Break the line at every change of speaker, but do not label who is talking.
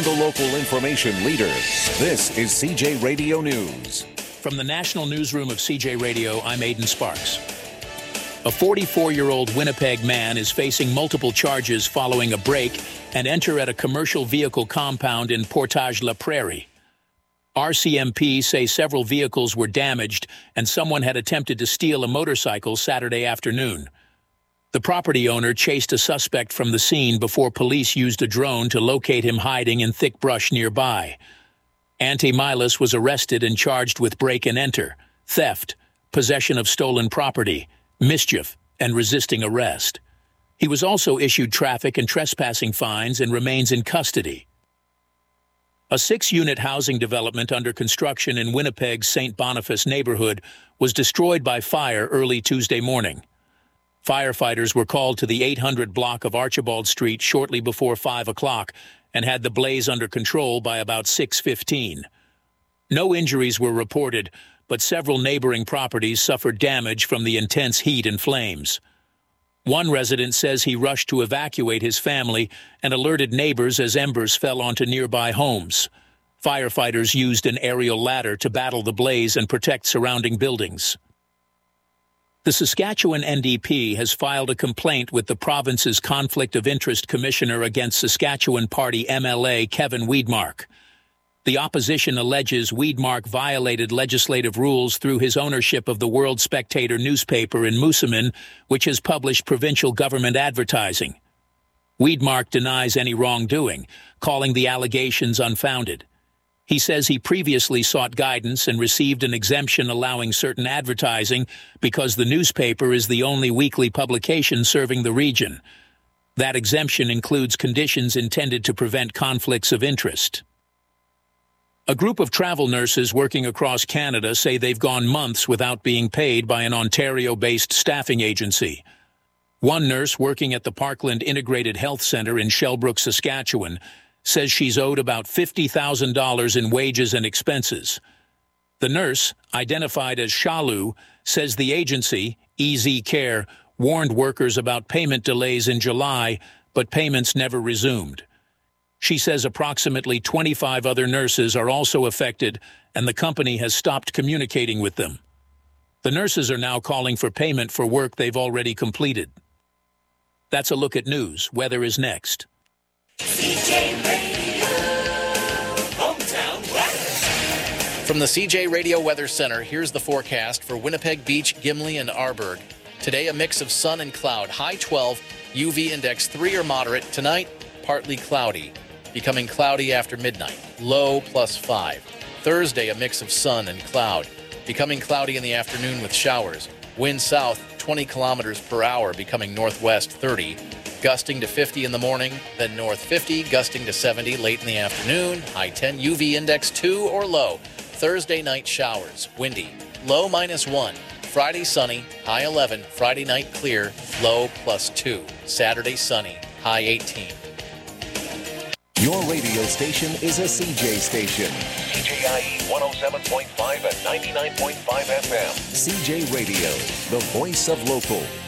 the local information leader. This is CJ Radio News.
From the National Newsroom of CJ Radio, I'm Aidan Sparks. A 44-year-old Winnipeg man is facing multiple charges following a break and enter at a commercial vehicle compound in Portage La Prairie. RCMP say several vehicles were damaged and someone had attempted to steal a motorcycle Saturday afternoon. The property owner chased a suspect from the scene before police used a drone to locate him hiding in thick brush nearby. Ante Milas was arrested and charged with break and enter, theft, possession of stolen property, mischief, and resisting arrest. He was also issued traffic and trespassing fines and remains in custody. A 6-unit housing development under construction in Winnipeg's St. Boniface neighborhood was destroyed by fire early Tuesday morning. Firefighters were called to the 800 block of Archibald Street shortly before 5 o'clock and had the blaze under control by about 6:15. No injuries were reported, but several neighboring properties suffered damage from the intense heat and flames. One resident says he rushed to evacuate his family and alerted neighbors as embers fell onto nearby homes. Firefighters used an aerial ladder to battle the blaze and protect surrounding buildings. The Saskatchewan NDP has filed a complaint with the province's Conflict of Interest Commissioner against Saskatchewan Party MLA Kevin Weidmark. The opposition alleges Weidmark violated legislative rules through his ownership of the World Spectator newspaper in Moosomin, which has published provincial government advertising. Weidmark denies any wrongdoing, calling the allegations unfounded. He says he previously sought guidance and received an exemption allowing certain advertising because the newspaper is the only weekly publication serving the region. That exemption includes conditions intended to prevent conflicts of interest. A group of travel nurses working across Canada say they've gone months without being paid by an Ontario-based staffing agency. One nurse working at the Parkland Integrated Health Centre in Shellbrook, Saskatchewan, says she's owed about $50,000 in wages and expenses. The nurse, identified as Shalu, says the agency, EZ Care, warned workers about payment delays in July, but payments never resumed. She says approximately 25 other nurses are also affected, and the company has stopped communicating with them. The nurses are now calling for payment for work they've already completed. That's a look at news. Weather is next.
CJ Radio, Hometown Weather.
From the CJ Radio Weather Center, here's the forecast for Winnipeg Beach, Gimli, and Arborg. Today, a mix of sun and cloud, high 12, UV index 3 or moderate. Tonight, partly cloudy, becoming cloudy after midnight, low +5. Thursday, a mix of sun and cloud, becoming cloudy in the afternoon with showers. Wind south 20 kilometers per hour, becoming northwest 30. Gusting to 50 in the morning, then north 50, gusting to 70 late in the afternoon, high 10, UV index 2 or low. Thursday night showers, windy, low -1. Friday sunny, high 11, Friday night clear, low +2. Saturday sunny, high 18.
Your radio station is a CJ station.
CJIE 107.5 and 99.5 FM.
CJ Radio, the voice of local.